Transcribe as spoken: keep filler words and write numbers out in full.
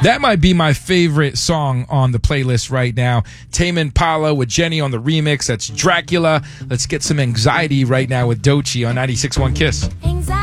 That might be my favorite song on the playlist right now. Tame Impala with Jenny on the remix. That's Dracula. Let's get some anxiety right now with Doechii on ninety-six point one Kiss.